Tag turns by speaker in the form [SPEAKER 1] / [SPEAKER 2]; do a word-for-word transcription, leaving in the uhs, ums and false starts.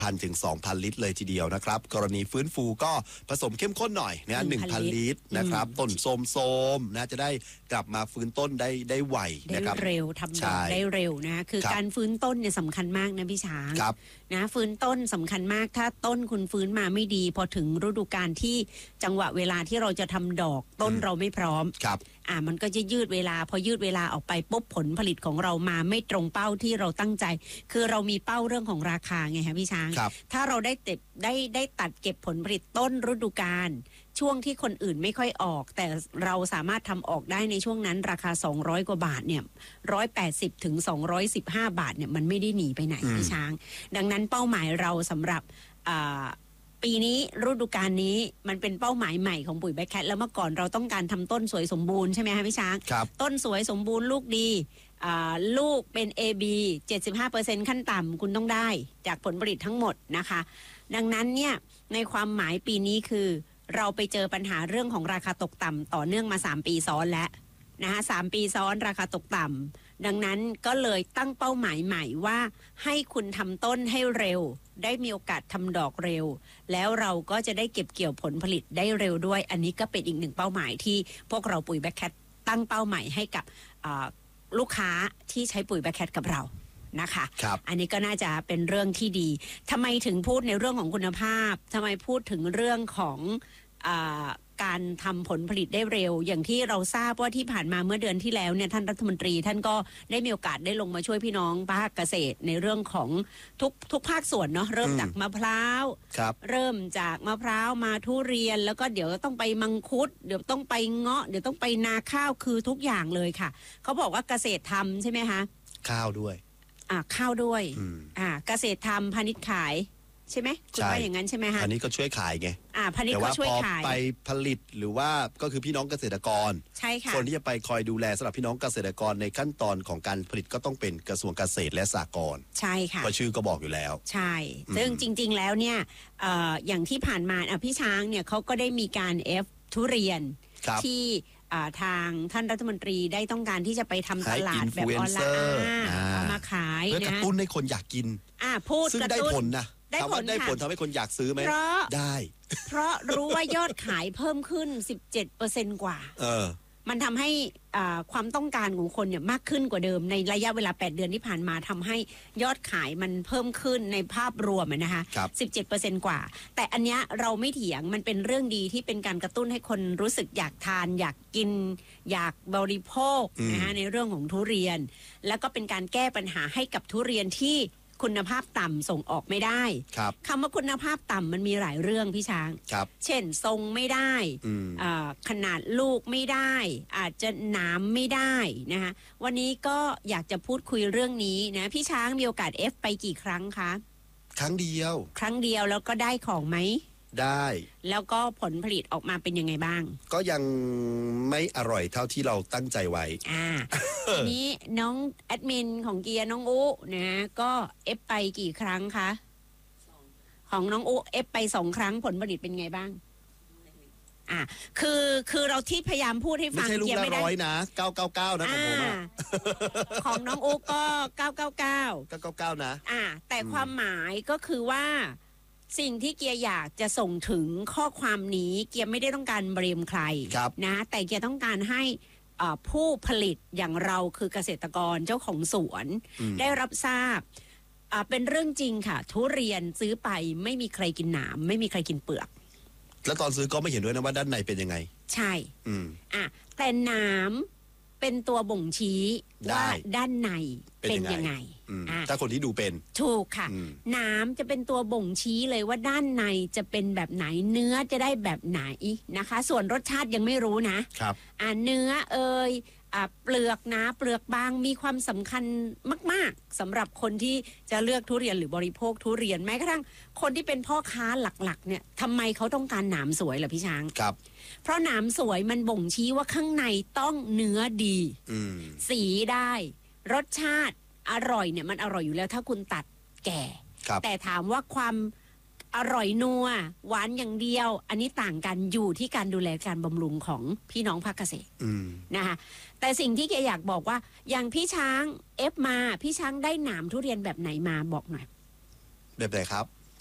[SPEAKER 1] พันถึงสองพันลิตรเลยทีเดียวนะครับกรณีฟื้นฟูก็ผสมเข้มข้นหน่อยนะหนึ่งพันลิตรนะครับต้นโสมๆนะจะได้กลับมาฟื้นต้นได้ได้ไวนะครับ
[SPEAKER 2] ได้เร็วทำดอกได้เร็วนะคือการฟื้นต้นเนี่ยสำคัญมากนะพี่ช้างนะฟื้นต้นสำคัญมากถ้าต้นคุณฟื้นมาไม่ดีพอถึงฤดูกาลที่จังหวะเวลาที่เราจะทำดอกต้นเราไม่พร้อมอ่ามันก็จะยืดเวลาพอยืดเวลาออกไปปุ๊บผลผลิตของเรามาไม่ตรงเป้าที่เราตั้งใจคือเรามีเป้าเรื่องของราคาไงคะพี่ช้างถ้าเราได้เก็บได้ได้ตัดเก็บผลผลิตต้นฤดูกาลช่วงที่คนอื่นไม่ค่อยออกแต่เราสามารถทำออกได้ในช่วงนั้นราคาสองร้อยกว่าบาทเนี่ยหนึ่งร้อยแปดสิบถึงสองร้อยสิบห้าบาทเนี่ยมันไม่ได้หนีไปไหนพี่ช้างดังนั้นเป้าหมายเราสำหรับอ่าปีนี้ฤดูกาลนี้มันเป็นเป้าหมายใหม่ของปุ๋ยแบคแคทแล้วเมื่อก่อนเราต้องการทำต้นสวยสมบูรณ์ใช่ไหมคะพี่ช้างต้นสวยสมบูรณ์ลูกดีลูกเป็น เอ บี เจ็ดสิบห้าเปอร์เซ็นต์ ขั้นต่ำคุณต้องได้จากผลผลิตทั้งหมดนะคะดังนั้นเนี่ยในความหมายปีนี้คือเราไปเจอปัญหาเรื่องของราคาตกต่ำต่อเนื่องมาสามปีซ้อนแล้วนะคะสามปีซ้อนราคาตกต่ำดังนั้นก็เลยตั้งเป้าหมายใหม่ว่าให้คุณทำต้นให้เร็วได้มีโอกาสทำดอกเร็วแล้วเราก็จะได้เก็บเกี่ยวผลผลิตได้เร็วด้วยอันนี้ก็เป็นอีกหนึ่งเป้าหมายที่พวกเราปุ๋ยแบคแคทตั้งเป้าหมายให้กับลูกค้าที่ใช้ปุ๋ยแบคแคทกับเรานะคะอันนี้ก็น่าจะเป็นเรื่องที่ดีทำไมถึงพูดในเรื่องของคุณภาพทำไมพูดถึงเรื่องของอ่าการทำผลผลิตได้เร็วอย่างที่เราทราบว่าที่ผ่านมาเมื่อเดือนที่แล้วเนี่ยท่านรัฐมนตรีท่านก็ได้มีโอกาสได้ลงมาช่วยพี่น้องภาคเกษตรในเรื่องของทุกทุกภาคส่วนเนาะเริ่มจากมะพร้าวเริ่มจากมะพร้าวมาทุเรียนแล้วก็เดี๋ยวต้องไปมังคุดเดี๋ยวต้องไปเงาะเดี๋ยวต้องไปนาข้าวคือทุกอย่างเลยค่ะเขาบอกว่าเกษตรทำใช่ไหมคะ
[SPEAKER 1] ข้าวด้วย
[SPEAKER 2] อ่าข้าวด้วยอ่าเกษตรทำพาณิชย์ขายใช่ไหมคุณว่าอย่างนั้นใช่ไหมฮะ
[SPEAKER 1] อันนี้ก็ช่วยขายไง
[SPEAKER 2] อ่าพาณิชย์ก็ช่วยขาย
[SPEAKER 1] แต่ว่าพอไปผลิตหรือว่าก็คือพี่น้องเกษตรกร
[SPEAKER 2] ใช่ค่ะ
[SPEAKER 1] คนที่จะไปคอยดูแลสำหรับพี่น้องเกษตรกรในขั้นตอนของการผลิตก็ต้องเป็นกระทรวงเกษตรและสหกรณ์
[SPEAKER 2] ใช่ค่ะ
[SPEAKER 1] เพราะชื่อก็บอกอยู่แล้ว
[SPEAKER 2] ใช่ซึ่งจริงๆแล้วเนี่ยเอ่ออย่างที่ผ่านมาอ่ะพี่ช้างเนี่ยเขาก็ได้มีการเอฟทุเรียนที่ทางท่านรัฐมนตรีได้ต้องการที่จะไปทำตลาดแบบออนไลน์เอามาขาย
[SPEAKER 1] เพื่อกระตุ้นให้คนอยากกิน
[SPEAKER 2] อ่าพูด
[SPEAKER 1] ซึ่งได้ผลนะ
[SPEAKER 2] ได้ผล
[SPEAKER 1] ได้ผลทำให้คนอยากซื้อไหม
[SPEAKER 2] เพราะ
[SPEAKER 1] ได้
[SPEAKER 2] เพราะรู้ว่ายอดขายเพิ่มขึ้น สิบเจ็ดเปอร์เซ็นต์ กว่า
[SPEAKER 1] เออ
[SPEAKER 2] มันทำให้ความต้องการของคนเนี่ยมากขึ้นกว่าเดิมในระยะเวลาแปดเดือนที่ผ่านมาทำให้ยอดขายมันเพิ่มขึ้นในภาพรวมนะคะ สิบเจ็ดเปอร์เซ็นต์ กว่าแต่อันเนี้ยเราไม่เถียงมันเป็นเรื่องดีที่เป็นการกระตุ้นให้คนรู้สึกอยากทานอยากกินอยากบริโภคนะคะในเรื่องของทุเรียนแล้วก็เป็นการแก้ปัญหาให้กับทุเรียนที่คุณภาพต่ำส่งออกไม่ได้คำว่าคุณภาพต่ำมันมีหลายเรื่องพี่ช้างเช่นทรงไม่ได้ขนาดลูกไม่ได้อาจจะหนามไม่ได้นะคะวันนี้ก็อยากจะพูดคุยเรื่องนี้นะพี่ช้างมีโอกาส F ไปกี่ครั้งคะ
[SPEAKER 1] ครั้งเดียว
[SPEAKER 2] ครั้งเดียวแล้วก็ได้ของไหม
[SPEAKER 1] ได้
[SPEAKER 2] แล้วก็ผลผลิตออกมาเป็นยังไงบ้าง
[SPEAKER 1] ก็ยังไม่อร่อยเท่าที่เราตั้งใจไว้
[SPEAKER 2] อ่า ทีนี้น้องแอดมินของเกียร์น้องอุนะก็เอฟไปกี่ครั้งคะของน้องอุเอฟไปสองครั้งผลผลิตเป็นไงบ้างอ่าคือคือเราที่พยายามพูดให้ฟัง
[SPEAKER 1] เกียร์ไม่ได้ร้อยนะเก้าเก้าเก้านะของผมอ่ะ
[SPEAKER 2] ของน้องอุก็เก้าเก้าเก้า
[SPEAKER 1] เก้าเก้าเก้านะ
[SPEAKER 2] อ่าแต่ความหมายก็คือว่าสิ่งที่เกียร์อยากจะส่งถึงข้อความนี้เกียร์ไม่ได้ต้องการเบรมใครนะแต่เกียร์ต้องการให้ผู้ผลิตอย่างเราคือเกษตรกรเจ้าของสวนได้รับทราบเป็นเรื่องจริงค่ะทุเรียนซื้อไปไม่มีใครกินหนามไม่มีใครกินเปลือก
[SPEAKER 1] แล้วตอนซื้อก็ไม่เห็นด้วยนะว่าด้านในเป็นยังไง
[SPEAKER 2] ใช่อ่ะแต่หนามเป็นตัวบ่งชี้ว่าด้านในเป็นยังไง
[SPEAKER 1] ถ้าคนที่ดูเป็น
[SPEAKER 2] ถูกค่ะน้ำจะเป็นตัวบ่งชี้เลยว่าด้านในจะเป็นแบบไหนเนื้อจะได้แบบไหนนะคะส่วนรสชาติยังไม่รู้นะครับอ่าเนื้อเอ่ยอ่าเปลือกหนาเปลือกบางมีความสำคัญมากๆสำหรับคนที่จะเลือกทุเรียนหรือบริโภคทุเรียนแม้กระทั่งคนที่เป็นพ่อค้าหลักๆเนี่ยทำไมเขาต้องการหนามสวยล่ะพี่ช้าง
[SPEAKER 1] ครับ
[SPEAKER 2] เพราะหนามสวยมันบ่งชี้ว่าข้างในต้องเนื้อดีสีได้รสชาติอร่อยเนี่ยมันอร่อยอยู่แล้วถ้าคุณตัดแก่แต่ถามว่าความอร่อยนัวหวานอย่างเดียวอันนี้ต่างกันอยู่ที่การดูแลการบำรุงของพี่น้องภาคเกษตรนะคะแต่สิ่งที่แกอยากบอกว่าอย่างพี่ช้างเอฟมาพี่ช้างได้หนามทุเรียนแบบไหนมาบอกหน่อย
[SPEAKER 1] แบบไหนครับ